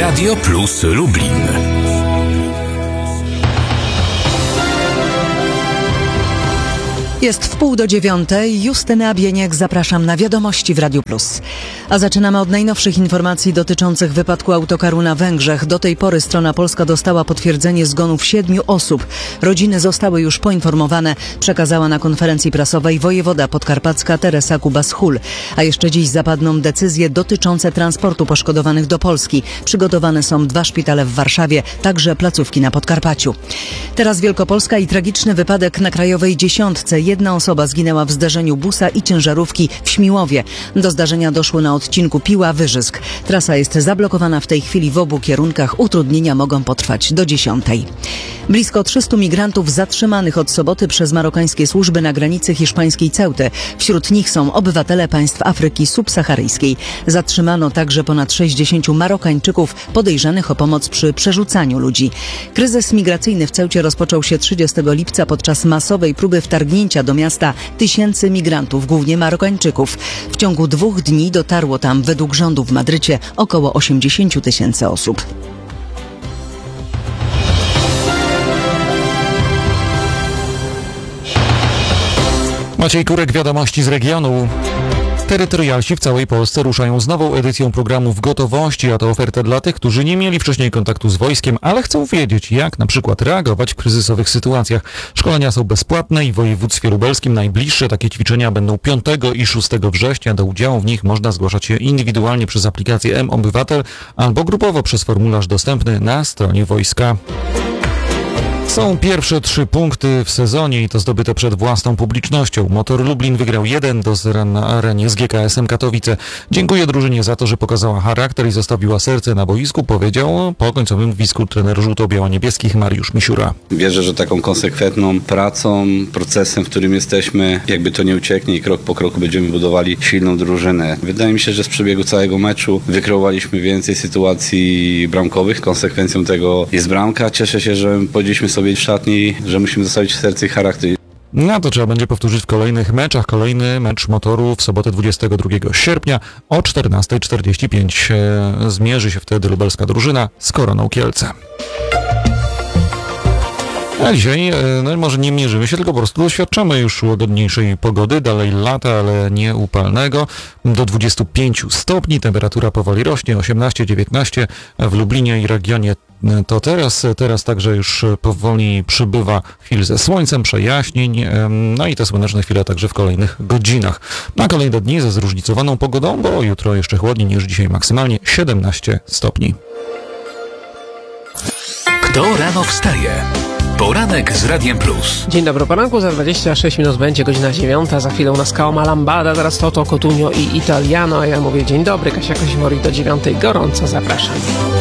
Radio Plus Lublin. Jest 8:30. Justyna Bieniek, zapraszam na wiadomości w Radiu Plus. A zaczynamy od najnowszych informacji dotyczących wypadku autokaru na Węgrzech. Do tej pory strona polska dostała potwierdzenie zgonów 7 osób. Rodziny zostały już poinformowane, przekazała na konferencji prasowej wojewoda podkarpacka Teresa Kubas-Hul. A jeszcze dziś zapadną decyzje dotyczące transportu poszkodowanych do Polski. Przygotowane są 2 szpitale w Warszawie, także placówki na Podkarpaciu. Teraz Wielkopolska i tragiczny wypadek na Krajowej Dziesiątce. Jedna osoba zginęła w zdarzeniu busa i ciężarówki w Śmiłowie. Do zdarzenia doszło na odcinku Piła-Wyżysk. Trasa jest zablokowana w tej chwili w obu kierunkach. Utrudnienia mogą potrwać do 10:00. Blisko 300 migrantów zatrzymanych od soboty przez marokańskie służby na granicy hiszpańskiej Ceuty. Wśród nich są obywatele państw Afryki subsaharyjskiej. Zatrzymano także ponad 60 Marokańczyków podejrzanych o pomoc przy przerzucaniu ludzi. Kryzys migracyjny w Ceucie rozpoczął się 30 lipca podczas masowej próby wtargnięcia do miasta tysięcy migrantów, głównie Marokańczyków. W ciągu 2 dni dotarło tam według rządu w Madrycie około 80 000 osób. Maciej Kurek, wiadomości z regionu. Terytorialsi w całej Polsce ruszają z nową edycją programu W Gotowości, a to oferta dla tych, którzy nie mieli wcześniej kontaktu z wojskiem, ale chcą wiedzieć, jak na przykład reagować w kryzysowych sytuacjach. Szkolenia są bezpłatne i w województwie lubelskim najbliższe takie ćwiczenia będą 5 i 6 września. Do udziału w nich można zgłaszać się indywidualnie przez aplikację M-Obywatel albo grupowo przez formularz dostępny na stronie wojska. Są pierwsze 3 punkty w sezonie i to zdobyte przed własną publicznością. Motor Lublin wygrał 1-0 na arenie z GKS-em Katowice. Dziękuję drużynie za to, że pokazała charakter i zostawiła serce na boisku, powiedział po końcowym gwizdku trener żółto-biało-niebieskich Mariusz Misiura. Wierzę, że taką konsekwentną pracą, procesem, w którym jesteśmy, jakby to nie ucieknie i krok po kroku będziemy budowali silną drużynę. Wydaje mi się, że z przebiegu całego meczu wykreowaliśmy więcej sytuacji bramkowych. Konsekwencją tego jest bramka. Cieszę się, że powiedzieliśmy sobie w szatni, że musimy zostawić serce i charakter. No to trzeba będzie powtórzyć w kolejnych meczach. Kolejny mecz Motoru w sobotę 22 sierpnia o 14:45. Zmierzy się wtedy lubelska drużyna z Koroną Kielce. A dzisiaj może nie mierzymy się, tylko po prostu doświadczamy już łagodniejszej pogody. Dalej lata, ale nie upalnego. Do 25 stopni. Temperatura powoli rośnie. 18-19 w Lublinie i regionie to teraz także już powoli przybywa chwil ze słońcem, przejaśnień, no i te słoneczne chwile także w kolejnych godzinach. Na kolejne dni ze zróżnicowaną pogodą, bo jutro jeszcze chłodniej niż dzisiaj, maksymalnie 17 stopni. Kto rano wstaje? Poranek z Radiem Plus. Dzień dobry, poranku za 26 minut będzie godzina 9. Za chwilę u nas Kaoma Lambada, zaraz Toto, Cotugno i Italiano, a ja mówię dzień dobry, Kasia Kozimori do 9. Gorąco zapraszam.